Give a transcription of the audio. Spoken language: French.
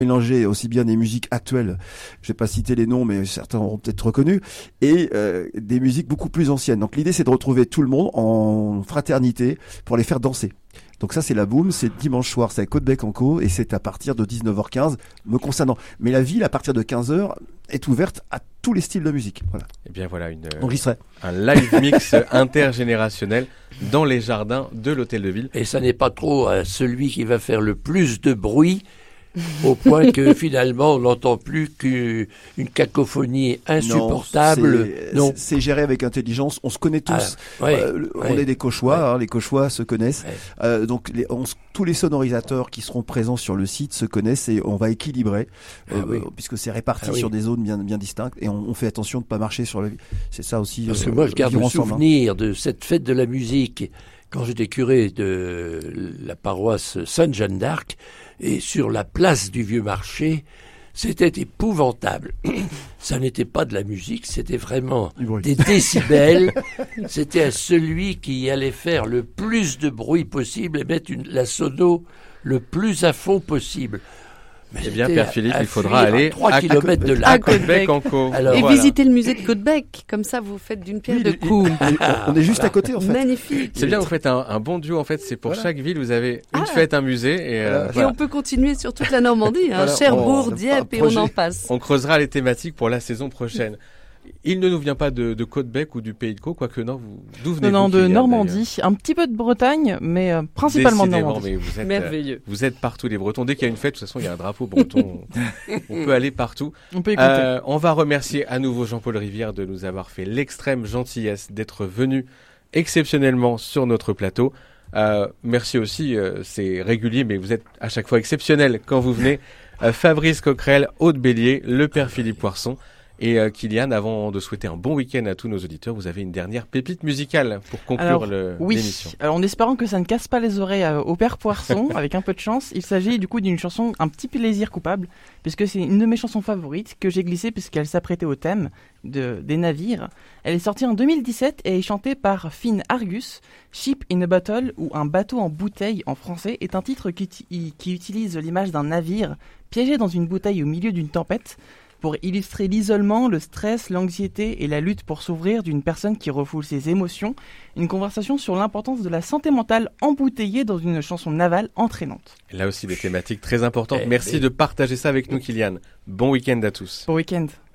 mélanger aussi bien des musiques actuelles, je vais pas citer les noms, mais certains auront peut-être reconnu, et des musiques beaucoup plus anciennes. Donc l'idée, c'est de retrouver tout le monde en fraternité pour les faire danser. Donc ça, c'est la boum, c'est dimanche soir, c'est à Caudebec en Co, et c'est à partir de 19h15, me concernant. Mais la ville, à partir de 15h, est ouverte à tous les styles de musique. Voilà. Et bien voilà, donc j'y serai. Un live mix intergénérationnel dans les jardins de l'Hôtel de Ville. Et ça n'est pas trop celui qui va faire le plus de bruit, au point que finalement on n'entend plus qu'une cacophonie insupportable. Non, c'est géré avec intelligence. On se connaît tous. On est des cauchois, les cauchois se connaissent. Donc tous les sonorisateurs qui seront présents sur le site se connaissent et on va équilibrer puisque c'est réparti sur des zones bien distinctes et on fait attention de ne pas marcher sur le. C'est ça aussi. Parce que moi je garde le souvenir de cette fête de la musique quand j'étais curé de la paroisse Sainte-Jeanne d'Arc. Et sur la place du Vieux Marché, c'était épouvantable. Ça n'était pas de la musique, c'était vraiment des décibels. C'était à celui qui allait faire le plus de bruit possible et mettre la sono le plus à fond possible. Eh bien, Père Philippe, il faudra aller 3 kilomètres de là. À Caudebec en Co. Et visiter le musée de Caudebec. Comme ça, vous faites d'une pierre deux coups. On est juste à côté, en fait. Magnifique. C'est bien, vous faites un bon duo, en fait. C'est pour chaque ville, vous avez une fête, un musée. Et on peut continuer sur toute la Normandie. Cherbourg, Dieppe, et on en passe. On creusera les thématiques pour la saison prochaine. Il ne nous vient pas de Caudebec ou du Pays de Caux, quoique non, d'où venez-vous? Non, de Normandie, un petit peu de Bretagne, mais principalement de Normandie. Mais vous êtes, merveilleux. Vous êtes partout les Bretons. Dès qu'il y a une fête, de toute façon, il y a un drapeau breton. On peut aller partout. On peut écouter. On va remercier à nouveau Jean-Paul Rivière de nous avoir fait l'extrême gentillesse d'être venu exceptionnellement sur notre plateau. Merci aussi, c'est régulier, mais vous êtes à chaque fois exceptionnel quand vous venez. Fabrice Coquerel, Aude Bélier, le Père Philippe Poisson. Et Kylian, avant de souhaiter un bon week-end à tous nos auditeurs, vous avez une dernière pépite musicale pour conclure l'émission. Alors, en espérant que ça ne casse pas les oreilles au Père Poisson, avec un peu de chance, il s'agit du coup d'une chanson Un petit plaisir coupable, puisque c'est une de mes chansons favorites que j'ai glissée puisqu'elle s'apprêtait au thème des navires. Elle est sortie en 2017 et est chantée par Finn Argus. Ship in a Bottle, ou Un bateau en bouteille en français, est un titre qui utilise l'image d'un navire piégé dans une bouteille au milieu d'une tempête, pour illustrer l'isolement, le stress, l'anxiété et la lutte pour s'ouvrir d'une personne qui refoule ses émotions. Une conversation sur l'importance de la santé mentale embouteillée dans une chanson navale entraînante. Et là aussi des thématiques très importantes. Merci de partager ça avec nous, Kylian. Bon week-end à tous. Bon week-end.